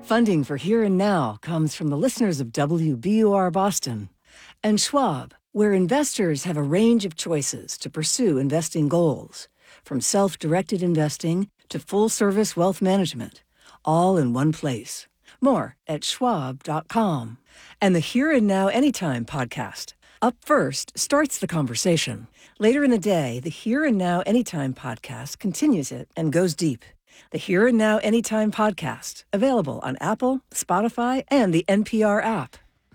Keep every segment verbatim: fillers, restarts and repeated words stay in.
Funding for Here and Now comes from the listeners of W B U R Boston and Schwab, where investors have a range of choices to pursue investing goals, from self-directed investing to full-service wealth management, all in one place. More at schwab dot com. And the Here and Now Anytime podcast. Up First starts the conversation. Later in the day, the Here and Now Anytime podcast continues it and goes deep. The Here and Now Anytime podcast, available on Apple, Spotify, and the N P R app.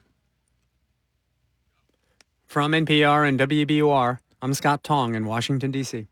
From N P R and W B U R, I'm Scott Tong in Washington, D C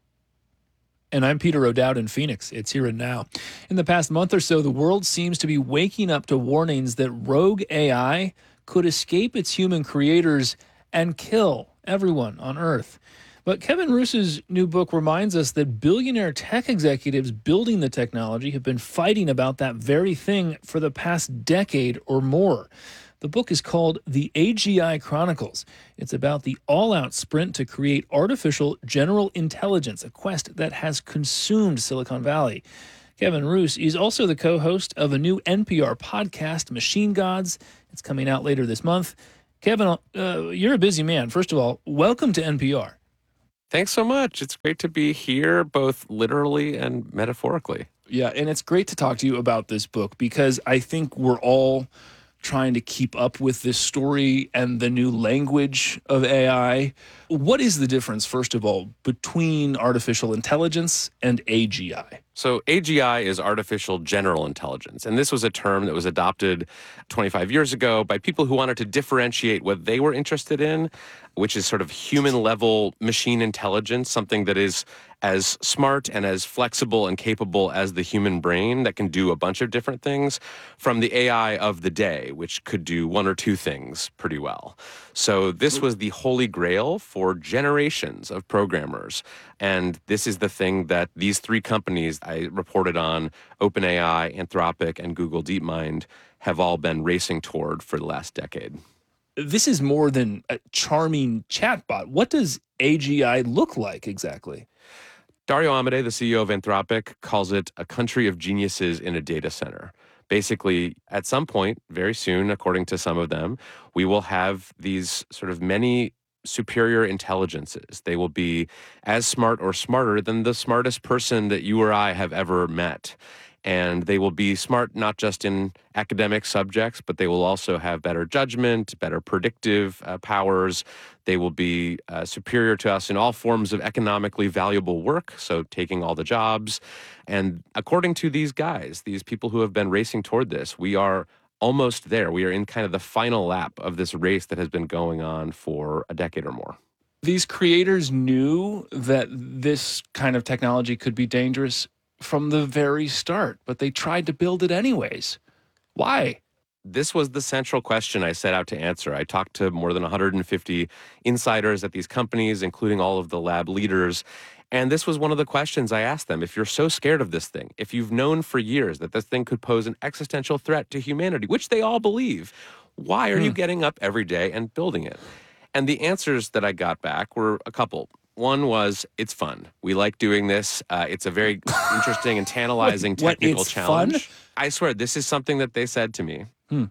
And I'm Peter O'Dowd in Phoenix. It's Here and Now. In the past month or so, the world seems to be waking up to warnings that rogue A I could escape its human creators and kill everyone on Earth. But Kevin Roos's new book reminds us that billionaire tech executives building the technology have been fighting about that very thing for the past decade or more. The book is called The A G I Chronicles. It's about the all-out sprint to create artificial general intelligence, a quest that has consumed Silicon Valley. Kevin Roos is also the co-host of a new N P R podcast, Machine Gods. It's coming out later this month. Kevin, uh, you're a busy man. First of all, welcome to N P R. Thanks so much. It's great to be here, both literally and metaphorically. Yeah, and it's great to talk to you about this book because I think we're all trying to keep up with this story and the new language of A I. What is the difference, first of all, between artificial intelligence and A G I? So A G I is artificial general intelligence, and this was a term that was adopted twenty-five years ago by people who wanted to differentiate what they were interested in, which is sort of human-level machine intelligence, something that is as smart and as flexible and capable as the human brain that can do a bunch of different things, from the A I of the day, which could do one or two things pretty well. So this was the holy grail for generations of programmers. And this is the thing that these three companies I reported on, OpenAI, Anthropic, and Google DeepMind, have all been racing toward for the last decade. This is more than a charming chatbot. What does A G I look like exactly? Dario Amodei, the C E O of Anthropic, calls it a country of geniuses in a data center. Basically, at some point, very soon, according to some of them, we will have these sort of many superior intelligences. They will be as smart or smarter than the smartest person that you or I have ever met. And they will be smart not just in academic subjects, but they will also have better judgment, better predictive uh, powers. They will be uh, superior to us in all forms of economically valuable work, so taking all the jobs. And according to these guys, these people who have been racing toward this, we are almost there. We are in kind of the final lap of this race that has been going on for a decade or more. These creators knew that this kind of technology could be dangerous from the very start, but they tried to build it anyways. Why? This was the central question I set out to answer. I talked to more than one hundred fifty insiders at these companies, including all of the lab leaders. And this was one of the questions I asked them. If you're so scared of this thing, if you've known for years that this thing could pose an existential threat to humanity, which they all believe, why are Hmm. you getting up every day and building it? And the answers that I got back were a couple. One was, it's fun. We like doing this. Uh, it's a very interesting and tantalizing What, technical it's challenge. fun? I swear, this is something that they said to me. Hmm.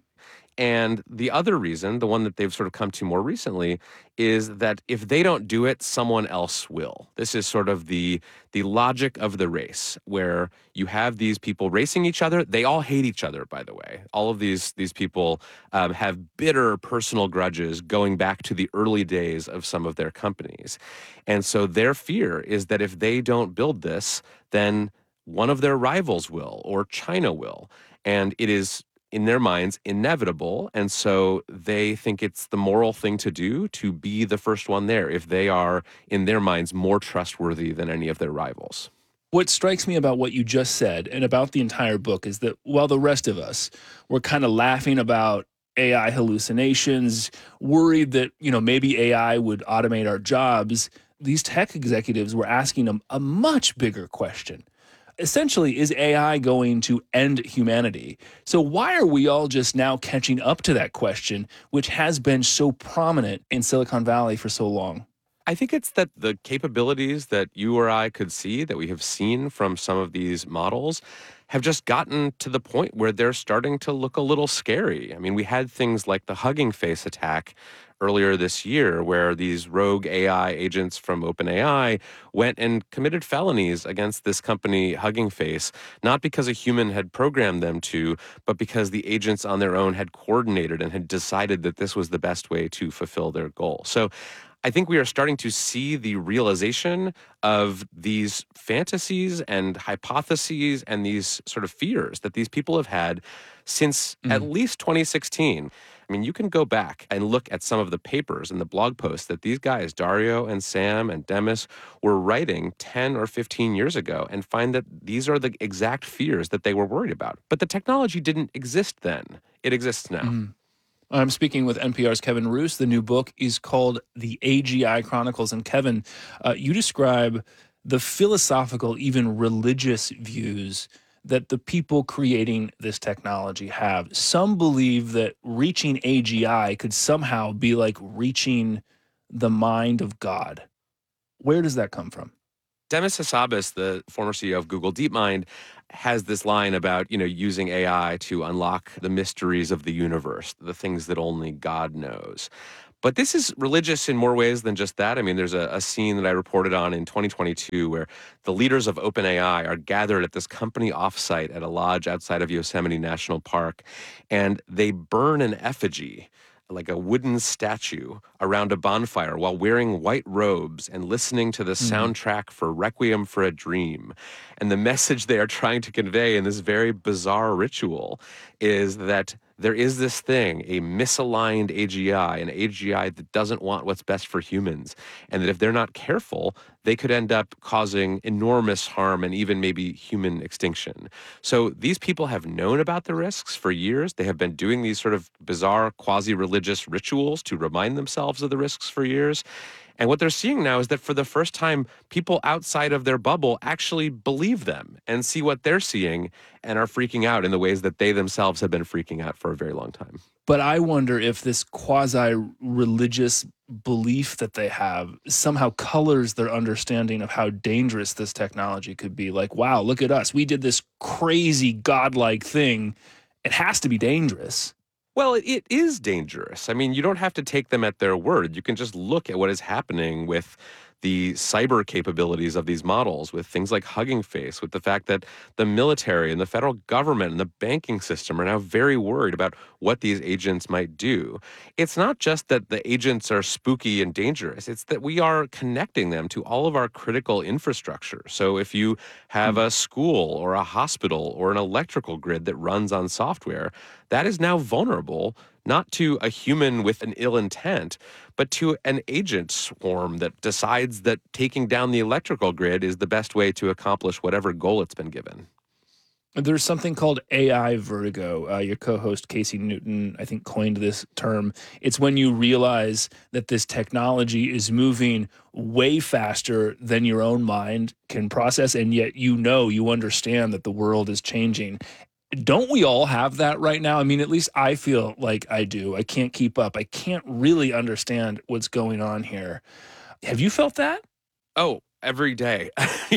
And the other reason, the one that they've sort of come to more recently, is that if they don't do it, someone else will. This is sort of the the logic of the race, where you have these people racing each other. They all hate each other, by the way. All of these these people um, have bitter personal grudges going back to the early days of some of their companies. And so their fear is that if they don't build this, then one of their rivals will, or China will. And it is, in their minds, inevitable, and so they think it's the moral thing to do to be the first one there if they are, in their minds, more trustworthy than any of their rivals. What strikes me about what you just said and about the entire book is that while the rest of us were kind of laughing about A I hallucinations, worried that, you know, maybe A I would automate our jobs, these tech executives were asking a, a much bigger question. Essentially, is A I going to end humanity? So why are we all just now catching up to that question, which has been so prominent in Silicon Valley for so long? I think it's that the capabilities that you or I could see, that we have seen from some of these models, have just gotten to the point where they're starting to look a little scary. I mean, we had things like the Hugging Face attack earlier this year, where these rogue A I agents from OpenAI went and committed felonies against this company, Hugging Face, not because a human had programmed them to, but because the agents on their own had coordinated and had decided that this was the best way to fulfill their goal. So I think we are starting to see the realization of these fantasies and hypotheses and these sort of fears that these people have had since mm. at least twenty sixteen. I mean, you can go back and look at some of the papers and the blog posts that these guys, Dario and Sam and Demis, were writing ten or fifteen years ago and find that these are the exact fears that they were worried about. But the technology didn't exist then. It exists now. Mm. I'm speaking with N P R's Kevin Roose. The new book is called The A G I Chronicles. And Kevin, uh, you describe the philosophical, even religious views that the people creating this technology have. Some believe that reaching A G I could somehow be like reaching the mind of God. Where does that come from? Demis Hassabis, the former C E O of Google DeepMind, has this line about, you know, using A I to unlock the mysteries of the universe, the things that only God knows. But this is religious in more ways than just that. I mean, there's a, a scene that I reported on in twenty twenty-two where the leaders of OpenAI are gathered at this company offsite at a lodge outside of Yosemite National Park, and they burn an effigy, like a wooden statue, around a bonfire while wearing white robes and listening to the mm-hmm. soundtrack for Requiem for a Dream. And the message they are trying to convey in this very bizarre ritual is that there is this thing, a misaligned A G I, an A G I that doesn't want what's best for humans, and that if they're not careful, they could end up causing enormous harm and even maybe human extinction. So these people have known about the risks for years. They have been doing these sort of bizarre quasi-religious rituals to remind themselves of the risks for years. And what they're seeing now is that for the first time, people outside of their bubble actually believe them and see what they're seeing and are freaking out in the ways that they themselves have been freaking out for a very long time. But I wonder if this quasi-religious belief that they have somehow colors their understanding of how dangerous this technology could be. Like, wow, look at us. We did this crazy godlike thing. It has to be dangerous. Well, it is dangerous. I mean, you don't have to take them at their word. You can just look at what is happening with the cyber capabilities of these models, with things like Hugging Face, with the fact that the military and the federal government and the banking system are now very worried about what these agents might do. It's not just that the agents are spooky and dangerous. It's that we are connecting them to all of our critical infrastructure. So if you have a school or a hospital or an electrical grid that runs on software, that is now vulnerable not to a human with an ill intent, but to an agent swarm that decides that taking down the electrical grid is the best way to accomplish whatever goal it's been given. There's something called A I vertigo. Uh, your co-host Casey Newton, I think, coined this term. It's when you realize that this technology is moving way faster than your own mind can process, and yet you know, you understand that the world is changing. Don't we all have that right now? I mean, at least I feel like I do. I can't keep up. I can't really understand what's going on here. Have you felt that? Oh, every day.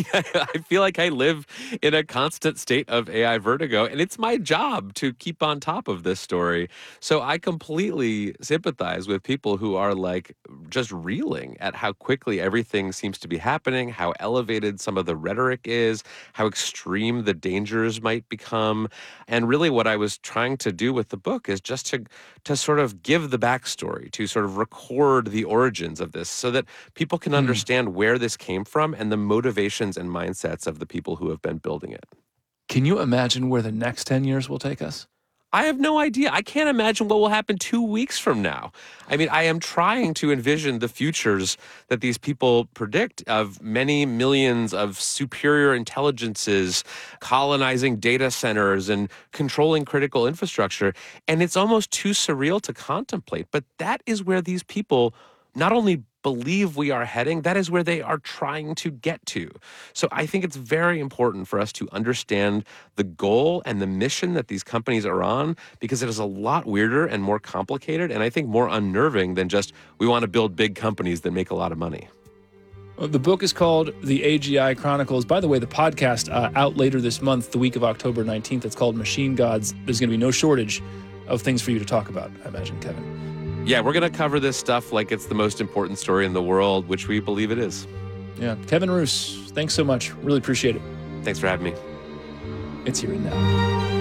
I feel like I live in a constant state of A I vertigo, and it's my job to keep on top of this story. So I completely sympathize with people who are like just reeling at how quickly everything seems to be happening, how elevated some of the rhetoric is, how extreme the dangers might become. And really what I was trying to do with the book is just to, to sort of give the backstory, to sort of record the origins of this so that people can understand mm. where this came from. from and the motivations and mindsets of the people who have been building it. Can you imagine where the next ten years will take us? I have no idea. I can't imagine what will happen two weeks from now. I mean, I am trying to envision the futures that these people predict of many millions of superior intelligences colonizing data centers and controlling critical infrastructure. And it's almost too surreal to contemplate. But that is where these people not only believe we are heading, that is where they are trying to get to. So I think it's very important for us to understand the goal and the mission that these companies are on, because it is a lot weirder and more complicated, and I think more unnerving than just we want to build big companies that make a lot of money. Well, the book is called The A G I Chronicles. By the way, the podcast uh, out later this month, the week of October nineteenth. It's called Machine Gods. There's going to be no shortage of things for you to talk about, I imagine, Kevin. Yeah, we're going to cover this stuff like it's the most important story in the world, which we believe it is. Yeah. Kevin Roose, thanks so much. Really appreciate it. Thanks for having me. It's Here and Now.